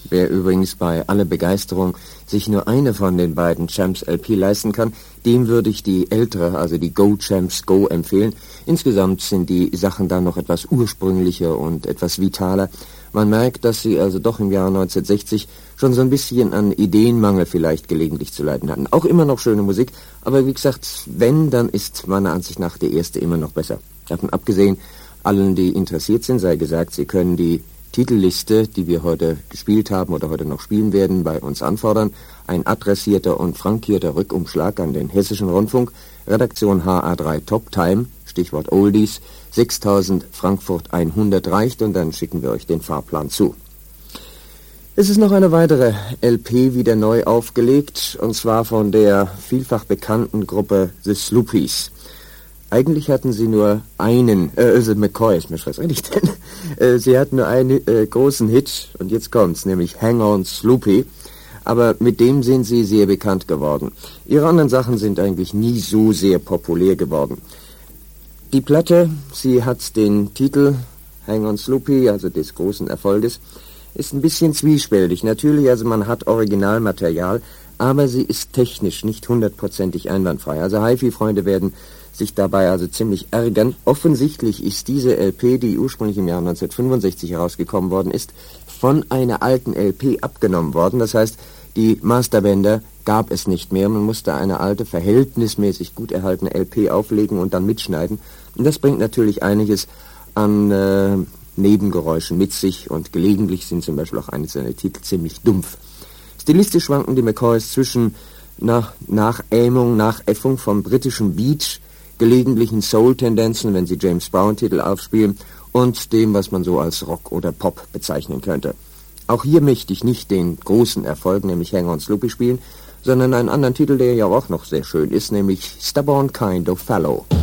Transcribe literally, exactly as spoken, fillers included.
Wer übrigens bei aller Begeisterung sich nur eine von den beiden Champs L P leisten kann, dem würde ich die ältere, also die Go Champs Go empfehlen. Insgesamt sind die Sachen da noch etwas ursprünglicher und etwas vitaler. Man merkt, dass sie also doch im Jahr neunzehnhundertsechzig schon so ein bisschen an Ideenmangel vielleicht gelegentlich zu leiden hatten. Auch immer noch schöne Musik, aber wie gesagt, wenn, dann ist meiner Ansicht nach die erste immer noch besser. Davon abgesehen, allen, die interessiert sind, sei gesagt, sie können die Titelliste, die wir heute gespielt haben oder heute noch spielen werden, bei uns anfordern. Ein adressierter und frankierter Rückumschlag an den Hessischen Rundfunk, Redaktion H A drei Top Time, Stichwort Oldies, sechstausend Frankfurt hundert reicht und dann schicken wir euch den Fahrplan zu. Es ist noch eine weitere L P wieder neu aufgelegt, und zwar von der vielfach bekannten Gruppe The Sloopies. Eigentlich hatten sie nur einen, äh, also McCoy ist mir schrecklich, denn äh, sie hatten nur einen äh, großen Hit, und jetzt kommt's, nämlich Hang On Sloopy, aber mit dem sind sie sehr bekannt geworden. Ihre anderen Sachen sind eigentlich nie so sehr populär geworden. Die Platte, sie hat den Titel Hang On Sloopy, also des großen Erfolges, ist ein bisschen zwiespältig. Natürlich, also man hat Originalmaterial, aber sie ist technisch nicht hundertprozentig einwandfrei. Also Hi-Fi-Freunde werden sich dabei also ziemlich ärgern. Offensichtlich ist diese L P, die ursprünglich im Jahr neunzehnhundertfünfundsechzig herausgekommen worden ist, von einer alten L P abgenommen worden. Das heißt, die Masterbänder gab es nicht mehr. Man musste eine alte, verhältnismäßig gut erhaltene L P auflegen und dann mitschneiden. Und das bringt natürlich einiges an äh, Nebengeräuschen mit sich, und gelegentlich sind zum Beispiel auch einige seiner Titel ziemlich dumpf. Stilistisch schwanken die McCoys zwischen nach Nachähmung, Nachäffung vom britischen Beat, gelegentlichen Soul-Tendenzen, wenn sie James Brown-Titel aufspielen, und dem, was man so als Rock oder Pop bezeichnen könnte. Auch hier möchte ich nicht den großen Erfolg, nämlich Hang On Sloopy, spielen, sondern einen anderen Titel, der ja auch noch sehr schön ist, nämlich Stubborn Kind of Fellow.